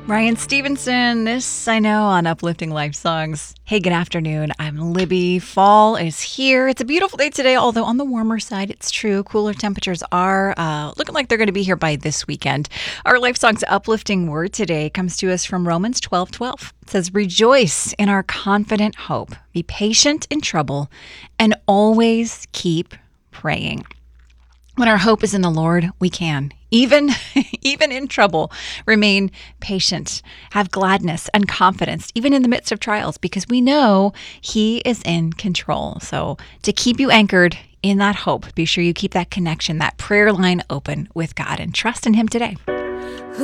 Ryan Stevenson, this I know on Uplifting Life Songs. Hey, good afternoon. I'm Libby. Fall is here. It's a beautiful day today, although on the warmer side, it's true. Cooler temperatures are looking like they're going to be here by this weekend. Our Life Songs uplifting word today comes to us from Romans 12:12. It says, "Rejoice in our confident hope. Be patient in trouble and always keep praying." When our hope is in the Lord, we can, even in trouble, remain patient, have gladness and confidence, even in the midst of trials, because we know He is in control. So to keep you anchored in that hope, be sure you keep that connection, that prayer line open with God, and trust in Him today.